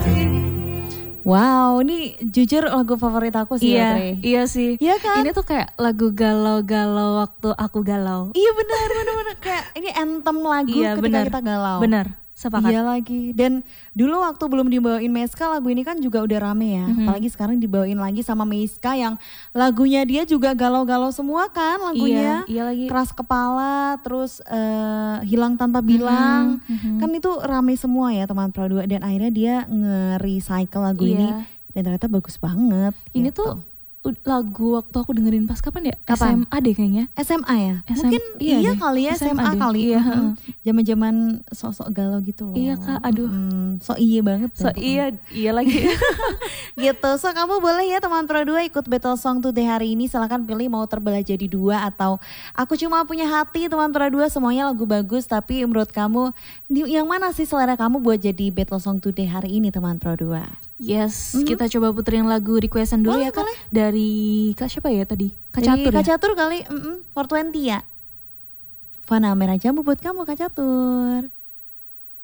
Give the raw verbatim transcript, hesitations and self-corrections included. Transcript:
Wow, ini jujur lagu favorit aku sih. Iya, Tre. iya sih. Iya kan? Ini tuh kayak lagu galau-galau waktu aku galau. Iya benar, benar-benar kayak ini anthem lagu Iya, ketika benar. kita galau. Benar, sepakat. Iya lagi. Dan dulu waktu belum dibawain Meiska, lagu ini kan juga udah rame ya. Mm-hmm. Apalagi sekarang dibawain lagi sama Meiska yang lagunya dia juga galau-galau semua kan lagunya. Iya, iya lagi. Keras kepala, terus uh, hilang tanpa bilang. Mm-hmm. Kan itu rame semua ya teman Pro dua. Dan akhirnya dia nge-recycle lagu iya. ini. Dan ternyata bagus banget. Ini gitu. tuh lagu waktu aku dengerin pas kapan ya? Kapan? S M A deh kayaknya. S M A ya? S M, Mungkin iya, iya kali ya S M A, S M A kali. Iya. Zaman-zaman sok-sok galau gitu loh. Iya kak, aduh. Hmm, so iya banget. So iya, iya lagi. Gitu, so kamu boleh ya teman Pro dua ikut Battle Song Today hari ini. Silahkan pilih mau terbelah jadi dua atau Aku Cuma Punya Hati teman Pro dua. Semuanya lagu bagus, tapi menurut kamu yang mana sih selera kamu buat jadi Battle Song Today hari ini teman Pro dua? Yes, Mm-hmm. kita coba puterin lagu requestan dulu boleh, ya kak. Boleh. Dari kak siapa ya tadi? Kak Dari Catur Kak ya? Catur kali, mm-mm, four twenty ya. Fana Merah Jambu buat kamu Kak Catur.